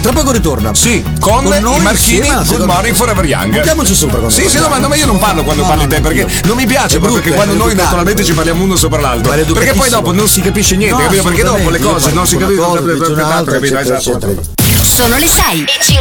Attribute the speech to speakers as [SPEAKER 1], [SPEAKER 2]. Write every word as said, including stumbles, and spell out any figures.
[SPEAKER 1] Tra poco ritorna.
[SPEAKER 2] Sì, con,
[SPEAKER 1] Con noi
[SPEAKER 2] i Marchini,
[SPEAKER 1] insieme,
[SPEAKER 2] Good
[SPEAKER 1] secondo-
[SPEAKER 2] Morning Forever Young.
[SPEAKER 1] Mettiamoci sopra con
[SPEAKER 2] Sì,
[SPEAKER 1] noi.
[SPEAKER 2] sì, no, ma, no, ma io non parlo quando
[SPEAKER 1] No,
[SPEAKER 2] parli
[SPEAKER 1] no,
[SPEAKER 2] te, perché
[SPEAKER 1] io-
[SPEAKER 2] non mi piace
[SPEAKER 1] È
[SPEAKER 2] proprio
[SPEAKER 1] brutto,
[SPEAKER 2] che quando
[SPEAKER 1] è
[SPEAKER 2] noi
[SPEAKER 1] maleducato.
[SPEAKER 2] naturalmente ci parliamo uno sopra l'altro. Perché poi
[SPEAKER 1] Maleducatissimo.
[SPEAKER 2] dopo non si capisce niente,
[SPEAKER 1] No,
[SPEAKER 2] capito? Perché dopo le
[SPEAKER 1] assolutamente.
[SPEAKER 2] cose
[SPEAKER 1] Io
[SPEAKER 2] non si
[SPEAKER 1] parlo
[SPEAKER 2] capiscono,
[SPEAKER 1] con una cosa, dice un'altra,
[SPEAKER 2] capito?
[SPEAKER 1] eccetera,
[SPEAKER 2] Esatto.
[SPEAKER 1] eccetera.
[SPEAKER 3] Sono le sei e